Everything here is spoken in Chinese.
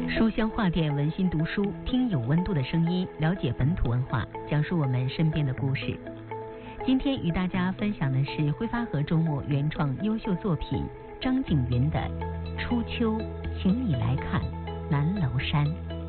书香画店文心读书，听有温度的声音，了解本土文化，讲述我们身边的故事。今天与大家分享的是挥发河周末原创优秀作品张景云的《初秋，请你来看南楼山》。